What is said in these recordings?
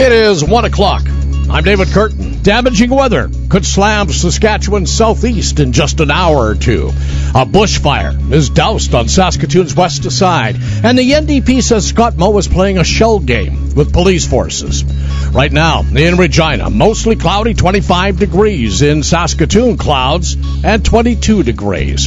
It is 1 o'clock. I'm David Curtin. Damaging weather could slam Saskatchewan southeast in just an hour or two. A bushfire is doused on Saskatoon's west side, and the NDP says Scott Moe is playing a shell game with police forces. Right now, in Regina, mostly cloudy, 25 degrees. In Saskatoon, clouds and 22 degrees.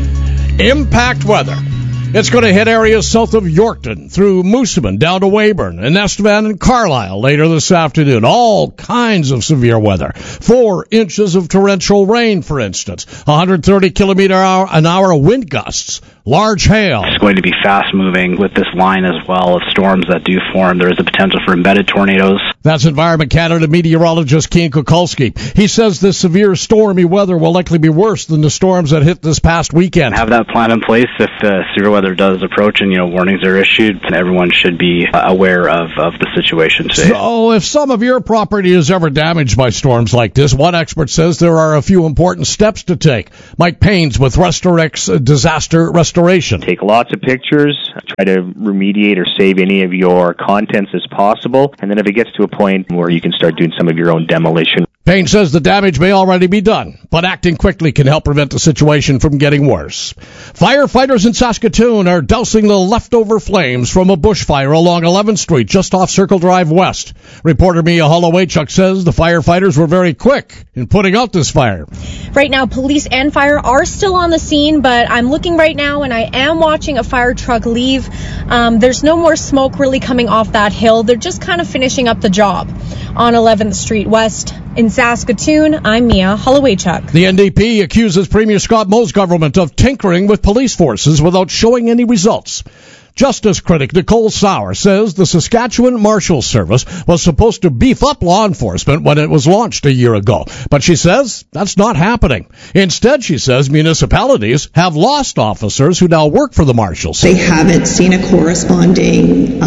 Impact weather. It's going to hit areas south of Yorkton, through Moosomin, down to Weyburn, and Estevan and Carlisle later this afternoon. All kinds of severe weather. 4 inches of torrential rain, for instance. 130 kilometer an hour wind gusts. Large hail. It's going to be fast-moving with this line as well of storms that do form. There is a potential for embedded tornadoes. That's Environment Canada meteorologist Keen Kukulski. He says this severe stormy weather will likely be worse than the storms that hit this past weekend. Have that plan in place if severe weather does approach and warnings are issued, and everyone should be aware of the situation today. So if some of your property is ever damaged by storms like this, one expert says there are a few important steps to take. Mike Paynes with Restorex Disaster Restoration. Take lots of pictures, try to remediate or save any of your contents as possible, and then if it gets to a point where you can start doing some of your own demolition. Payne says the damage may already be done, but acting quickly can help prevent the situation from getting worse. Firefighters in Saskatoon are dousing the leftover flames from a bushfire along 11th Street, just off Circle Drive West. Reporter Mia Hollowaychuk says the firefighters were very quick in putting out this fire. Right now, police and fire are still on the scene, but I'm looking right now and I am watching a fire truck leave. There's no more smoke really coming off that hill. They're just kind of finishing up the job on 11th Street West. In Saskatoon, I'm Mia Hollowaychuk. The NDP accuses Premier Scott Moe's government of tinkering with police forces without showing any results. Justice critic Nicole Sauer says the Saskatchewan Marshals Service was supposed to beef up law enforcement when it was launched a year ago. But she says that's not happening. Instead, she says municipalities have lost officers who now work for the Marshals. They haven't seen a corresponding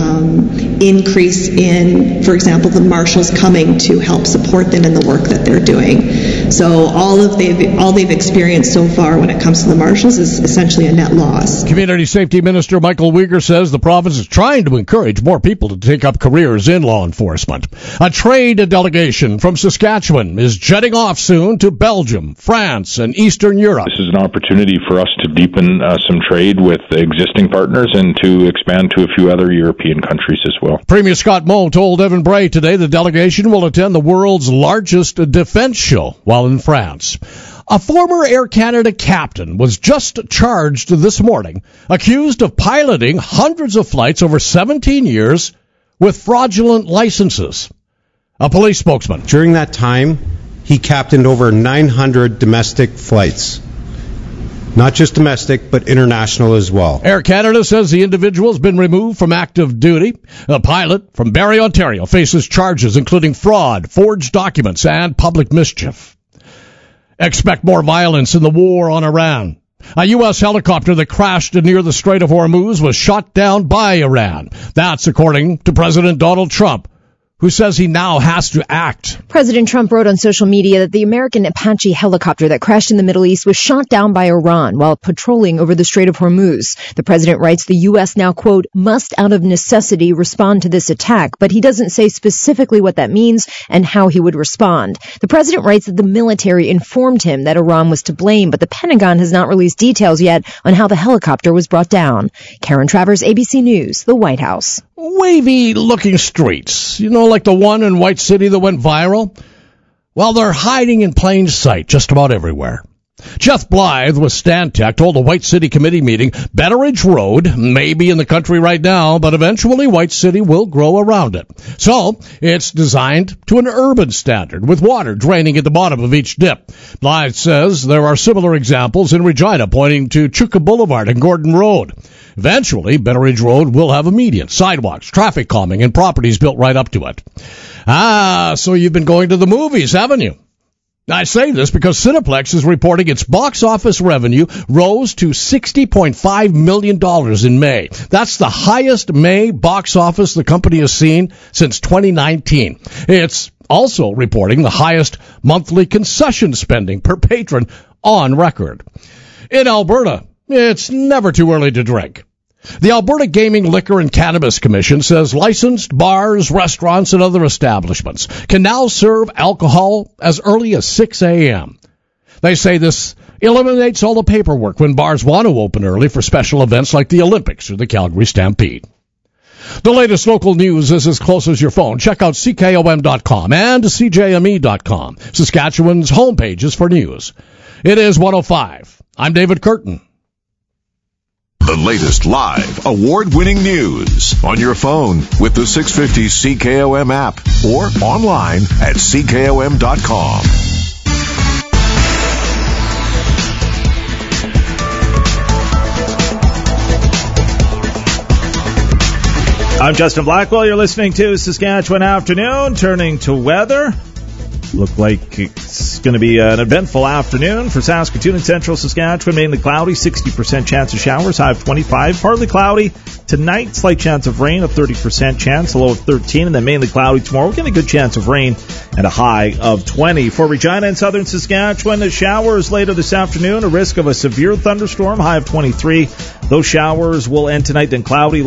increase in, for example, the Marshals coming to help support them in the work that they're doing. So all they've experienced so far when it comes to the Marshals is essentially a net loss. Community Safety Minister Michael Uyghur says the province is trying to encourage more people to take up careers in law enforcement. A trade delegation from Saskatchewan is jetting off soon to Belgium, France, and Eastern Europe. This is an opportunity for us to deepen some trade with existing partners and to expand to a few other European countries as well. Premier Scott Moe told Evan Bray today the delegation will attend the world's largest defense show while in France. A former Air Canada captain was just charged this morning, accused of piloting hundreds of flights over 17 years with fraudulent licenses. A police spokesman. During that time, he captained over 900 domestic flights. Not just domestic, but international as well. Air Canada says the individual has been removed from active duty. The pilot from Barrie, Ontario, faces charges including fraud, forged documents, and public mischief. Expect more violence in the war on Iran. A U.S. helicopter that crashed near the Strait of Hormuz was shot down by Iran. That's according to President Donald Trump, who says he now has to act. President Trump wrote on social media that the American Apache helicopter that crashed in the Middle East was shot down by Iran while patrolling over the Strait of Hormuz. The president writes the U.S. now, quote, must out of necessity respond to this attack, but he doesn't say specifically what that means and how he would respond. The president writes that the military informed him that Iran was to blame, but the Pentagon has not released details yet on how the helicopter was brought down. Karen Travers, ABC News, the White House. Wavy-looking streets, like the one in White City that went viral? Well, they're hiding in plain sight just about everywhere. Jeff Blythe with Stantec told a White City committee meeting Betteridge Road may be in the country right now, but eventually White City will grow around it. So it's designed to an urban standard with water draining at the bottom of each dip. Blythe says there are similar examples in Regina, pointing to Chuka Boulevard and Gordon Road. Eventually, Betteridge Road will have a median, sidewalks, traffic calming, and properties built right up to it. So you've been going to the movies, haven't you? I say this because Cineplex is reporting its box office revenue rose to $60.5 million in May. That's the highest May box office the company has seen since 2019. It's also reporting the highest monthly concession spending per patron on record. In Alberta, it's never too early to drink. The Alberta Gaming, Liquor, and Cannabis Commission says licensed bars, restaurants, and other establishments can now serve alcohol as early as 6 a.m. They say this eliminates all the paperwork when bars want to open early for special events like the Olympics or the Calgary Stampede. The latest local news is as close as your phone. Check out CKOM.com and CJME.com, Saskatchewan's homepages for news. It is 1:05. I'm David Curtin. The latest live, award-winning news on your phone with the 650 CKOM app or online at CKOM.com. I'm Justin Blackwell. You're listening to Saskatchewan Afternoon. Turning to weather. Look like it's going to be an eventful afternoon for Saskatoon and central Saskatchewan. Mainly cloudy, 60% chance of showers, high of 25. Partly cloudy tonight, slight chance of rain, a 30% chance, a low of 13. And then mainly cloudy tomorrow, we're getting a good chance of rain and a high of 20. For Regina and southern Saskatchewan, the showers later this afternoon, a risk of a severe thunderstorm, high of 23. Those showers will end tonight, then cloudy.